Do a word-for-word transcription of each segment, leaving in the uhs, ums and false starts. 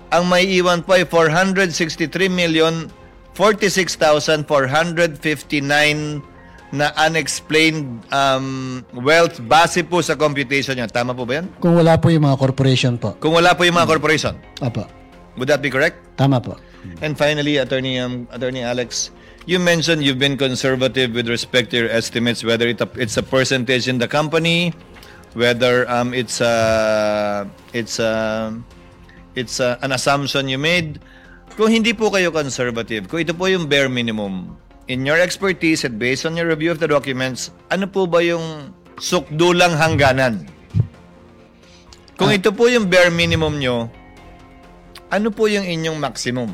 ang may iwan po ay four hundred sixty-three million forty-six thousand four hundred fifty-nine na unexplained um, wealth base po sa computation niya. Tama po ba yan? Kung wala po yung mga corporation po. Kung wala po yung mga corporation. Apo. Would that be correct? Tama po. And finally, Attorney um, Attorney Alex, you mentioned you've been conservative with respect to your estimates, whether it, it's a percentage in the company, whether um, it's a, it's a, it's a, an assumption you made. Kung hindi po kayo conservative, kung ito po yung bare minimum, in your expertise and based on your review of the documents, ano po ba yung sukdulang hangganan? Kung ito po yung bare minimum nyo, ano po yung inyong maximum?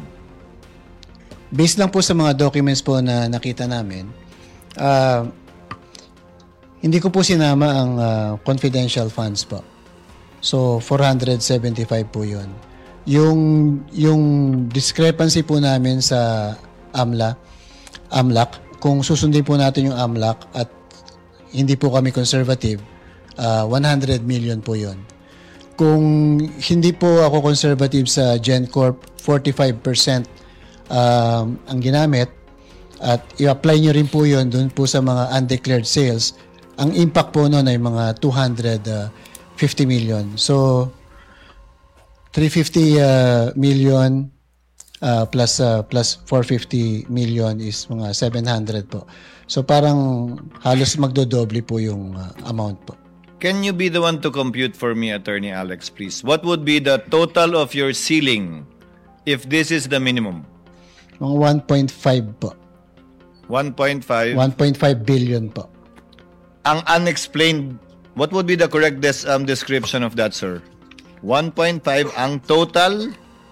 Based lang po sa mga documents po na nakita namin, uh, hindi ko po sinama ang uh, confidential funds po. So, four hundred seventy-five po yun. Yung, yung discrepancy po namin sa AMLA, AMLAC, kung susundin po natin yung AMLAC at hindi po kami conservative, uh, one hundred million po yun. Kung hindi po ako conservative sa GenCorp, forty-five percent um, ang ginamit at i-apply nyo rin po yun dun po sa mga undeclared sales, ang impact po nun ay mga two hundred fifty million. So, three hundred fifty uh, million uh, plus uh, plus four hundred fifty million is mga seven hundred po. So, parang halos magdodoble po yung uh, amount po. Can you be the one to compute for me, Attorney Alex, please? What would be the total of your ceiling if this is the minimum? Mga one point five po. one point five? one point five billion po. Ang unexplained, what would be the correct des- um, description of that, sir? one point five ang total?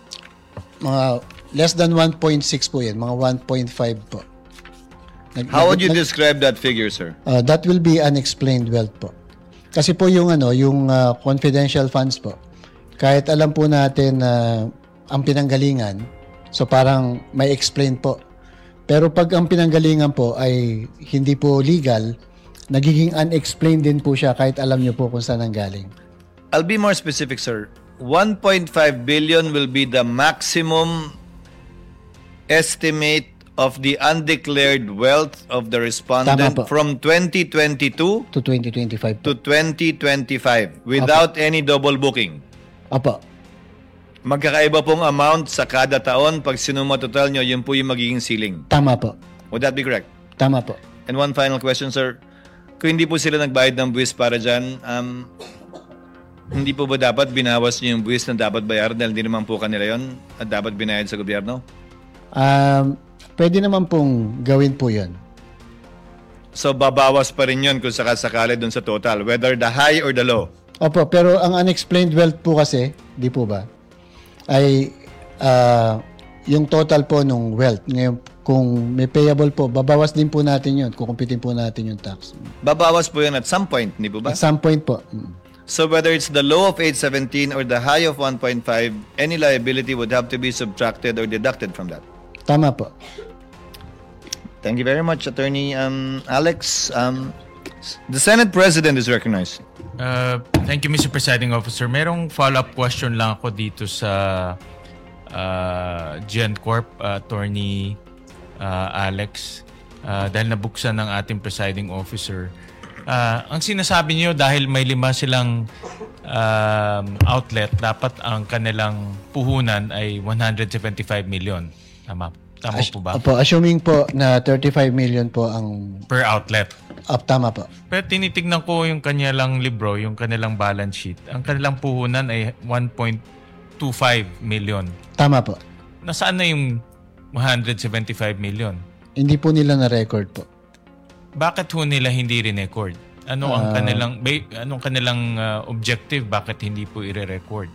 Mga less than one point six po yan. Mga one point five po. Nag- How would you nag- describe that figure, sir? Uh, that will be unexplained wealth po. Kasi po yung ano, yung uh, confidential funds po. Kahit alam po natin na uh, ang pinanggalingan, so parang may explain po. Pero pag ang pinanggalingan po ay hindi po legal, nagiging unexplained din po siya kahit alam niyo po kung saan ang galing. I'll be more specific, sir. one point five billion will be the maximum estimate of the undeclared wealth of the respondent from twenty twenty-two to twenty twenty-five to twenty twenty-five without Apo. Any double booking. Apo. Magkakaiba pong amount sa kada taon. Pag sinuma total nyo, yun po yung magiging ceiling. Tama po. Would that be correct? Tama po. And one final question, sir. Kung hindi po sila nagbayad ng buwis para dyan, um, hindi po ba dapat binawas nyo yung buwis na dapat bayaran dahil hindi naman po kanila yun at dapat binayad sa gobyerno? Um, pwede naman pong gawin po yun. So, babawas pa rin yun kung sakasakali dun sa total, whether the high or the low? Opo, pero ang unexplained wealth po kasi, di po ba, ay uh, yung total po nung wealth. Ngayon, kung may payable po, babawas din po natin yun, kukumpitin po natin yung tax. Babawas po yun at some point, di po ba? At some point po. Mm. So whether it's the low of eight seventeen or the high of one point five, any liability would have to be subtracted or deducted from that. Tama po. Thank you very much, Attorney um, Alex. Um, the Senate President is recognized. Uh, thank you, Mister Presiding Officer. Merong follow-up question lang ako dito sa uh, GenCorp, uh, Attorney uh, Alex, uh, dahil nabuksan ng ating Presiding Officer. Uh, ang sinasabi niyo dahil may lima silang um, outlet, dapat ang kanilang puhunan ay one hundred seventy-five million. Tama, tama As- po ba? Opo, assuming po na thirty-five million po ang per outlet. Up, tama po. Pero tinitignan ko yung kanilang libro, yung kanilang balance sheet. Ang kanilang puhunan ay one point two five million. Tama po. Nasaan na yung one hundred seventy-five million? Hindi po nila na-record po. Bakit ho nila hindi rin-record? Ano ang uh, kanilang may, anong kanilang uh, objective? Bakit hindi po i-record?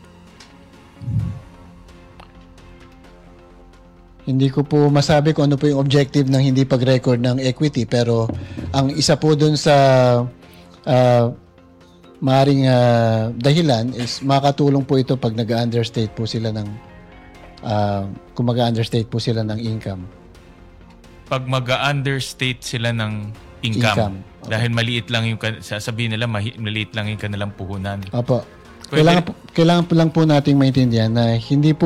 Hindi ko po masabi kung ano po yung objective ng hindi pag-record ng equity, pero ang isa po dun sa uh, maaring uh, dahilan is makatulong po ito pag nag-understate po sila ng uh, kung mag-understate po sila ng income. Pag mag-understate sila ng income, income. Okay. Dahil maliit lang yung sasabihin nila, maliit lang yung kanilang puhunan. Opo. Kailangan, kailangan po lang po nating maintindihan na hindi po